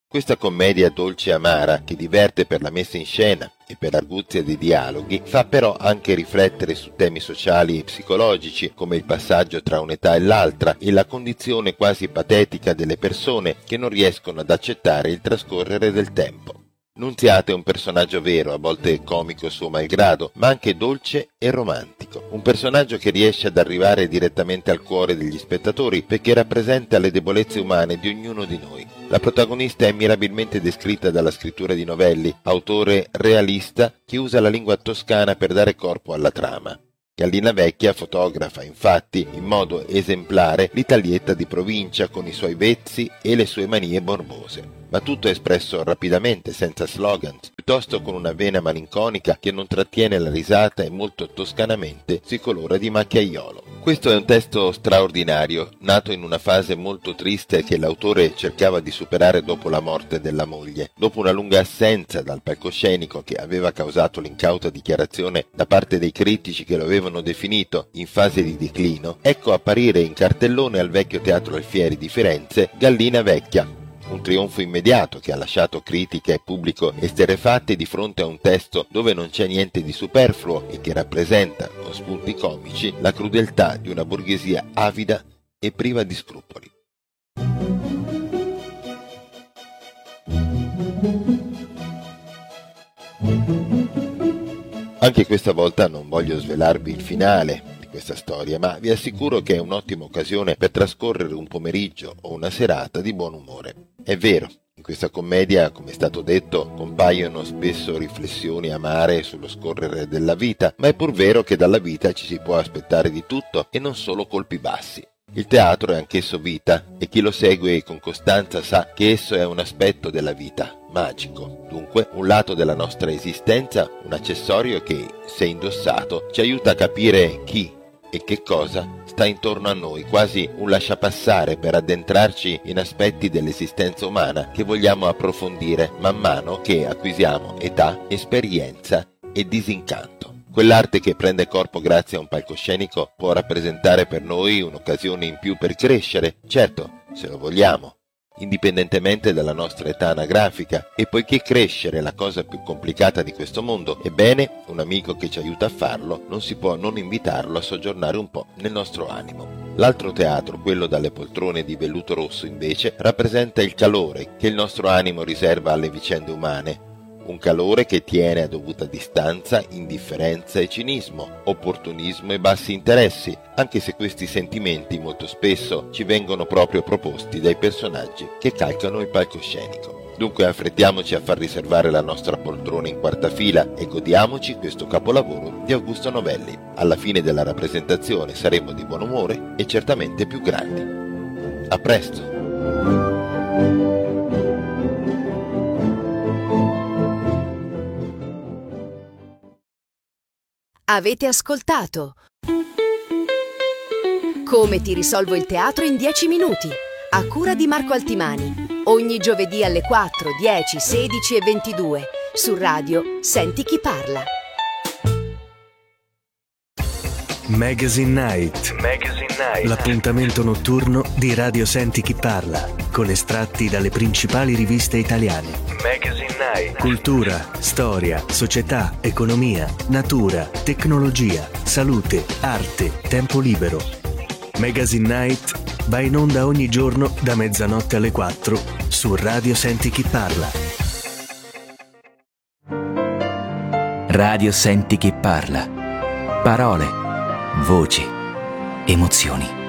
Questa commedia dolce e amara, che diverte per la messa in scena e per l'arguzia dei dialoghi, fa però anche riflettere su temi sociali e psicologici, come il passaggio tra un'età e l'altra e la condizione quasi patetica delle persone che non riescono ad accettare il trascorrere del tempo. Nunziata è un personaggio vero, a volte comico suo malgrado, ma anche dolce e romantico. Un personaggio che riesce ad arrivare direttamente al cuore degli spettatori perché rappresenta le debolezze umane di ognuno di noi. La protagonista è mirabilmente descritta dalla scrittura di Novelli, autore realista che usa la lingua toscana per dare corpo alla trama. Gallina Vecchia fotografa, infatti, in modo esemplare l'Italietta di provincia con i suoi vezzi e le sue manie morbose. Ma tutto è espresso rapidamente, senza slogans, piuttosto con una vena malinconica che non trattiene la risata e molto toscanamente si colora di macchiaiolo. Questo è un testo straordinario, nato in una fase molto triste che l'autore cercava di superare dopo la morte della moglie. Dopo una lunga assenza dal palcoscenico che aveva causato l'incauta dichiarazione da parte dei critici che lo avevano definito in fase di declino, ecco apparire in cartellone al Vecchio Teatro Alfieri di Firenze Gallina Vecchia. Un trionfo immediato che ha lasciato critica e pubblico esterrefatti di fronte a un testo dove non c'è niente di superfluo e che rappresenta, con spunti comici, la crudeltà di una borghesia avida e priva di scrupoli. Anche questa volta non voglio svelarvi il finale di questa storia, ma vi assicuro che è un'ottima occasione per trascorrere un pomeriggio o una serata di buon umore. È vero, in questa commedia, come è stato detto, compaiono spesso riflessioni amare sullo scorrere della vita, ma è pur vero che dalla vita ci si può aspettare di tutto e non solo colpi bassi. Il teatro è anch'esso vita e chi lo segue con costanza sa che esso è un aspetto della vita, magico. Dunque, un lato della nostra esistenza, un accessorio che, se indossato, ci aiuta a capire chi e che cosa sta intorno a noi, quasi un lasciapassare per addentrarci in aspetti dell'esistenza umana che vogliamo approfondire man mano che acquisiamo età, esperienza e disincanto. Quell'arte che prende corpo grazie a un palcoscenico può rappresentare per noi un'occasione in più per crescere, certo, se lo vogliamo, indipendentemente dalla nostra età anagrafica, e poiché crescere è la cosa più complicata di questo mondo, ebbene, un amico che ci aiuta a farlo non si può non invitarlo a soggiornare un po' nel nostro animo. L'altro teatro, quello dalle poltrone di velluto rosso, invece, rappresenta il calore che il nostro animo riserva alle vicende umane. Un calore che tiene a dovuta distanza indifferenza e cinismo, opportunismo e bassi interessi, anche se questi sentimenti molto spesso ci vengono proprio proposti dai personaggi che calcano il palcoscenico. Dunque affrettiamoci a far riservare la nostra poltrona in quarta fila e godiamoci questo capolavoro di Augusto Novelli. Alla fine della rappresentazione saremo di buon umore e certamente più grandi. A presto! Avete ascoltato Come ti risolvo il teatro in 10 minuti, a cura di Marco Altimani, ogni giovedì alle 4, 10, 16 e 22 su Radio Senti chi parla. Magazine Night. L'appuntamento notturno di Radio Senti chi parla, con estratti dalle principali riviste italiane. Magazine Night. Cultura, storia, società, economia, natura, tecnologia, salute, arte, tempo libero. Magazine Night va in onda ogni giorno da mezzanotte alle 4 su Radio Senti chi parla. Radio Senti chi parla. Parole, voci, emozioni.